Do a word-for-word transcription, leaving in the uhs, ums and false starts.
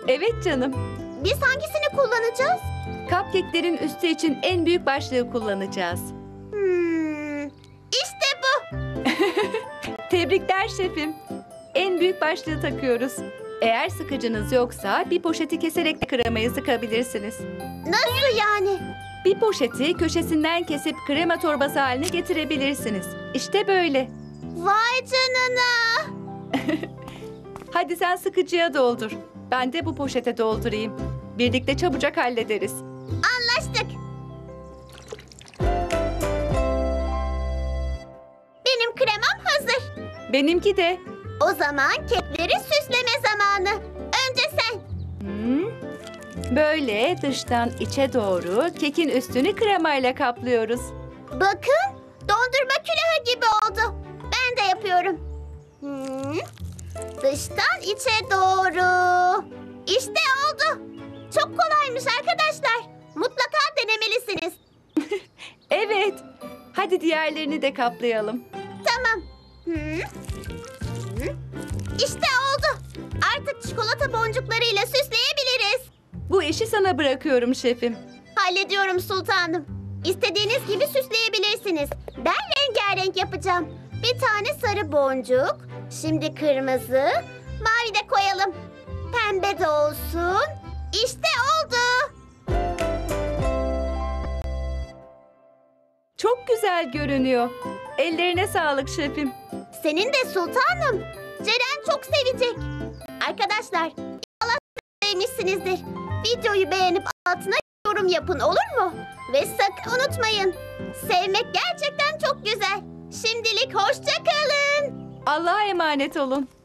Evet canım. Biz hangisini kullanacağız? Cupcake'lerin üstü için en büyük başlığı kullanacağız. Hmm, işte bu. Tebrikler şefim. En büyük başlığı takıyoruz. Eğer sıkıcınız yoksa bir poşeti keserek de kremayı sıkabilirsiniz. Nasıl yani? Bir poşeti köşesinden kesip krema torbası haline getirebilirsiniz. İşte böyle. Vay canına. Hadi sen sıkıcıya doldur. Ben de bu poşete doldurayım. Birlikte çabucak hallederiz. Anlaştık. Benim kremam hazır. Benimki de. O zaman kekleri süsleme zamanı. Önce sen. Hmm. Böyle dıştan içe doğru kekin üstünü kremayla kaplıyoruz. Bakın, dondurma külahı gibi oldu. Ben de yapıyorum. Hmm. Dıştan içe doğru. İşte oldu. Çok kolaymış arkadaşlar. Mutlaka denemelisiniz. Evet. Hadi diğerlerini de kaplayalım. Tamam. Hmm. Hmm. İşte oldu. Artık çikolata boncuklarıyla süsleyebiliriz. Bu işi sana bırakıyorum şefim. Hallediyorum sultanım. İstediğiniz gibi süsleyebilirsiniz. Ben rengarenk yapacağım. Bir tane sarı boncuk. Şimdi kırmızı. Mavi de koyalım. Pembe de olsun. İşte oldu. Çok güzel görünüyor. Ellerine sağlık şefim. Senin de sultanım. Ceren çok sevecek. Arkadaşlar, inşallah sevmişsinizdir. Videoyu beğenip altına yorum yapın, olur mu? Ve sakın unutmayın. Sevmek gerçekten çok güzel. Şimdilik hoşça kalın. Allah'a emanet olun.